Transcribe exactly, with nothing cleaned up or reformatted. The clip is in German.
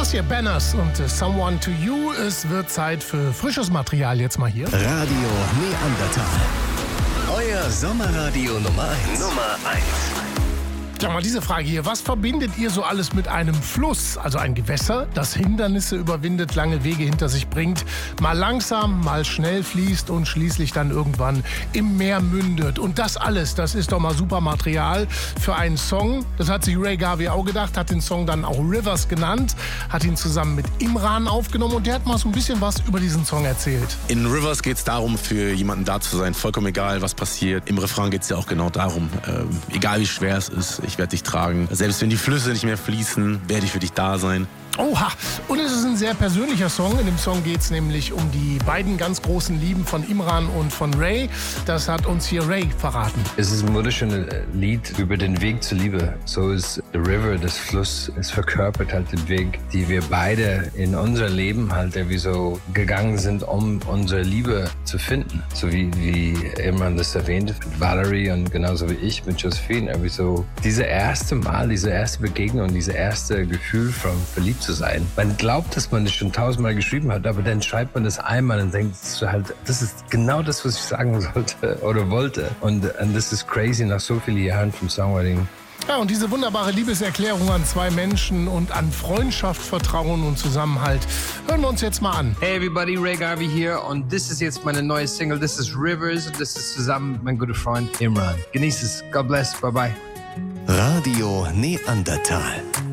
Das hier Banners und uh, Someone to You. Es wird Zeit für frisches Material jetzt mal hier. Radio Neandertal. Euer Sommerradio Nummer eins. Nummer eins. Ja, mal diese Frage hier. Was verbindet ihr so alles mit einem Fluss? Also ein Gewässer, das Hindernisse überwindet, lange Wege hinter sich bringt, mal langsam, mal schnell fließt und schließlich dann irgendwann im Meer mündet. Und das alles, das ist doch mal super Material für einen Song. Das hat sich Ray Garvey auch gedacht, hat den Song dann auch Rivers genannt, hat ihn zusammen mit Imran aufgenommen und der hat mal so ein bisschen was über diesen Song erzählt. In Rivers geht es darum, für jemanden da zu sein, vollkommen egal, was passiert. Im Refrain geht es ja auch genau darum, ähm, egal wie schwer es ist, ich werde dich tragen. Selbst wenn die Flüsse nicht mehr fließen, werde ich für dich da sein. Oha, und es ist ein sehr persönlicher Song. In dem Song geht es nämlich um die beiden ganz großen Lieben von Imran und von Ray. Das hat uns hier Ray verraten. Es ist ein wunderschönes Lied über den Weg zur Liebe. So ist The River, das Fluss, es verkörpert halt den Weg, die wir beide in unser Leben halt irgendwie so gegangen sind, um unsere Liebe zu finden. So wie, wie Imran das erwähnt mit Valerie und genauso wie ich mit Josephine. Irgendwie so diese erste Mal, diese erste Begegnung, diese erste Gefühl von verliebt zu sein. Man glaubt, dass man das schon tausendmal geschrieben hat, aber dann schreibt man das einmal und denkt halt, das ist genau das, was ich sagen sollte oder wollte. Und, und das ist crazy nach so vielen Jahren vom Songwriting. Ja, und diese wunderbare Liebeserklärung an zwei Menschen und an Freundschaft, Vertrauen und Zusammenhalt hören wir uns jetzt mal an. Hey everybody, Ray Garvey hier und das ist jetzt meine neue Single, das ist Rivers und das ist zusammen mit meinem guten Freund Imran. Genieß es, God bless, bye bye. Radio Neandertal.